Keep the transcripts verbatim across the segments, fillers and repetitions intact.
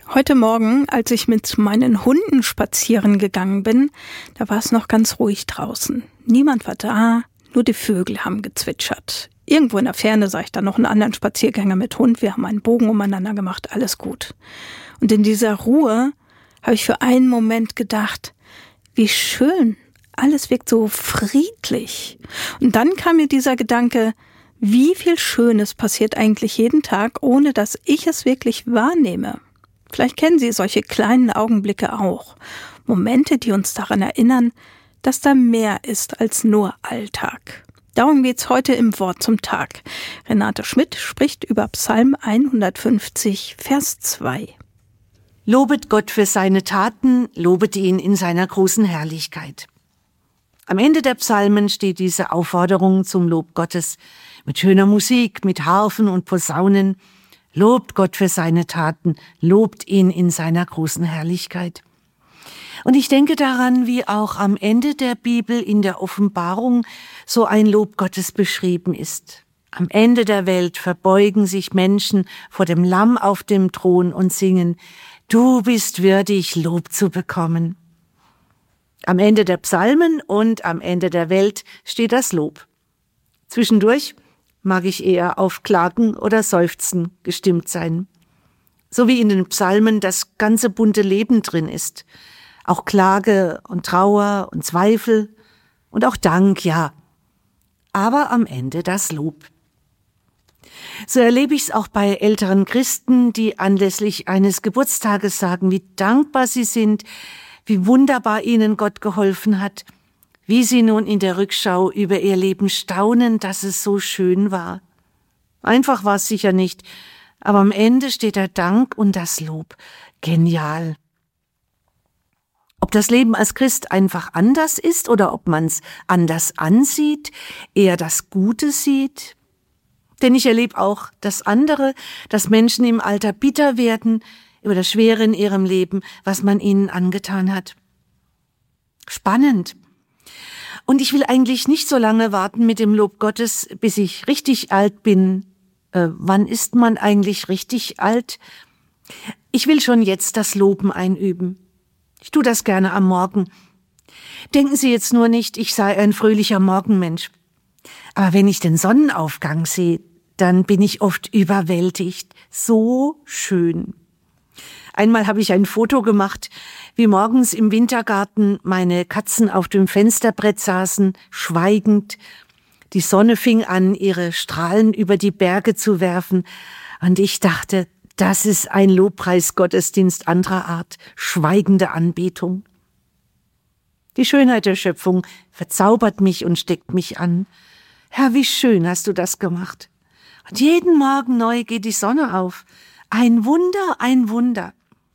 Heute Morgen, als ich mit meinen Hunden spazieren gegangen bin, da war es noch ganz ruhig draußen. Niemand war da, nur die Vögel haben gezwitschert. Irgendwo in der Ferne sah ich dann noch einen anderen Spaziergänger mit Hund. Wir haben einen Bogen umeinander gemacht, alles gut. Und in dieser Ruhe habe ich für einen Moment gedacht, wie schön, alles wirkt so friedlich. Und dann kam mir dieser Gedanke, wie viel Schönes passiert eigentlich jeden Tag, ohne dass ich es wirklich wahrnehme. Vielleicht kennen Sie solche kleinen Augenblicke auch. Momente, die uns daran erinnern, dass da mehr ist als nur Alltag. Darum geht's heute im Wort zum Tag. Renate Schmidt spricht über Psalm hundertfünfzig, Vers zwei. Lobet Gott für seine Taten, lobet ihn in seiner großen Herrlichkeit. Am Ende der Psalmen steht diese Aufforderung zum Lob Gottes mit schöner Musik, mit Harfen und Posaunen. Lobt Gott für seine Taten, lobt ihn in seiner großen Herrlichkeit. Und ich denke daran, wie auch am Ende der Bibel in der Offenbarung so ein Lob Gottes beschrieben ist. Am Ende der Welt verbeugen sich Menschen vor dem Lamm auf dem Thron und singen, du bist würdig, Lob zu bekommen. Am Ende der Psalmen und am Ende der Welt steht das Lob. Zwischendurch mag ich eher auf Klagen oder Seufzen gestimmt sein. So wie in den Psalmen das ganze bunte Leben drin ist. Auch Klage und Trauer und Zweifel und auch Dank, ja. Aber am Ende das Lob. So erlebe ich es auch bei älteren Christen, die anlässlich eines Geburtstages sagen, wie dankbar sie sind, wie wunderbar ihnen Gott geholfen hat, wie sie nun in der Rückschau über ihr Leben staunen, dass es so schön war. Einfach war es sicher nicht, aber am Ende steht der Dank und das Lob. Genial. Ob das Leben als Christ einfach anders ist oder ob man es anders ansieht, eher das Gute sieht. Denn ich erlebe auch das andere, dass Menschen im Alter bitter werden über das Schwere in ihrem Leben, was man ihnen angetan hat. Spannend. Und ich will eigentlich nicht so lange warten mit dem Lob Gottes, bis ich richtig alt bin. Äh, wann ist man eigentlich richtig alt? Ich will schon jetzt das Loben einüben. Ich tue das gerne am Morgen. Denken Sie jetzt nur nicht, ich sei ein fröhlicher Morgenmensch. Aber wenn ich den Sonnenaufgang sehe, dann bin ich oft überwältigt. So schön. Einmal habe ich ein Foto gemacht, wie morgens im Wintergarten meine Katzen auf dem Fensterbrett saßen, schweigend. Die Sonne fing an, ihre Strahlen über die Berge zu werfen. Und ich dachte, das ist ein Lobpreisgottesdienst anderer Art, schweigende Anbetung. Die Schönheit der Schöpfung verzaubert mich und steckt mich an. Herr, wie schön hast du das gemacht. Und jeden Morgen neu geht die Sonne auf. Ein Wunder, ein Wunder.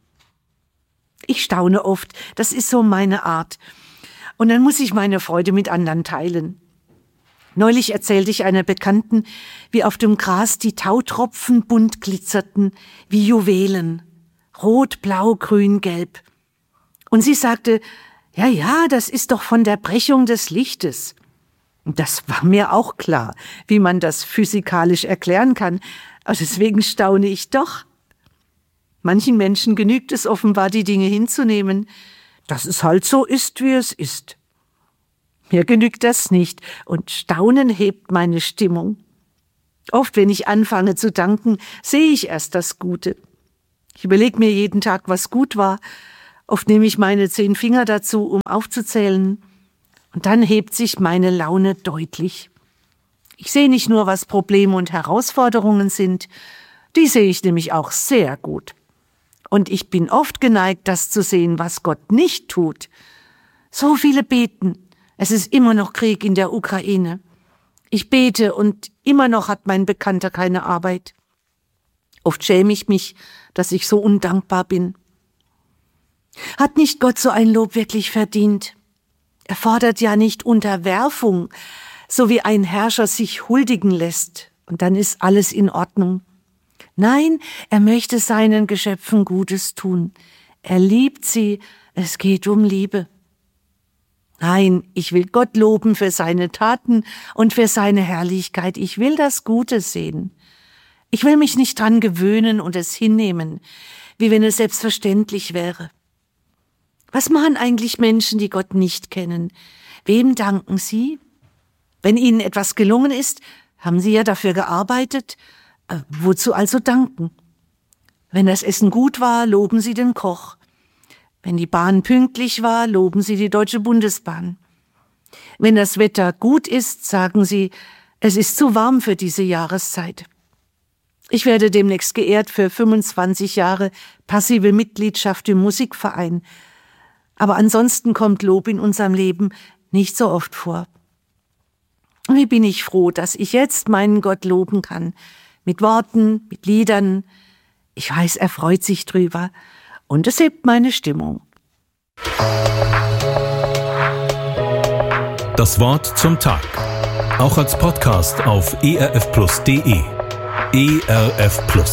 Ich staune oft, das ist so meine Art. Und dann muss ich meine Freude mit anderen teilen. Neulich erzählte ich einer Bekannten, wie auf dem Gras die Tautropfen bunt glitzerten, wie Juwelen. Rot, blau, grün, gelb. Und sie sagte, ja, ja, das ist doch von der Brechung des Lichtes. Und das war mir auch klar, wie man das physikalisch erklären kann. Aber deswegen staune ich doch. Manchen Menschen genügt es offenbar, die Dinge hinzunehmen, dass es halt so ist, wie es ist. Mir genügt das nicht und Staunen hebt meine Stimmung. Oft, wenn ich anfange zu danken, sehe ich erst das Gute. Ich überlege mir jeden Tag, was gut war. Oft nehme ich meine zehn Finger dazu, um aufzuzählen. Und dann hebt sich meine Laune deutlich. Ich sehe nicht nur, was Probleme und Herausforderungen sind, die sehe ich nämlich auch sehr gut. Und ich bin oft geneigt, das zu sehen, was Gott nicht tut. So viele beten. Es ist immer noch Krieg in der Ukraine. Ich bete und immer noch hat mein Bekannter keine Arbeit. Oft schäme ich mich, dass ich so undankbar bin. Hat nicht Gott so ein Lob wirklich verdient? Er fordert ja nicht Unterwerfung, so wie ein Herrscher sich huldigen lässt, und dann ist alles in Ordnung. Nein, er möchte seinen Geschöpfen Gutes tun. Er liebt sie, es geht um Liebe. Nein, ich will Gott loben für seine Taten und für seine Herrlichkeit. Ich will das Gute sehen. Ich will mich nicht dran gewöhnen und es hinnehmen. wie wenn es selbstverständlich wäre. Was machen eigentlich Menschen, die Gott nicht kennen? Wem danken sie? Wenn ihnen etwas gelungen ist, haben sie ja dafür gearbeitet. Äh, wozu also danken? Wenn das Essen gut war, loben sie den Koch. Wenn die Bahn pünktlich war, loben sie die Deutsche Bundesbahn. Wenn das Wetter gut ist, sagen sie, es ist zu warm für diese Jahreszeit. Ich werde demnächst geehrt für fünfundzwanzig Jahre passive Mitgliedschaft im Musikverein. Aber ansonsten kommt Lob in unserem Leben nicht so oft vor. Wie bin ich froh, dass ich jetzt meinen Gott loben kann. Mit Worten, mit Liedern. Ich weiß, er freut sich drüber. Und es hebt meine Stimmung. Das Wort zum Tag. Auch als Podcast auf e r f plus punkt d e. E R F Plus.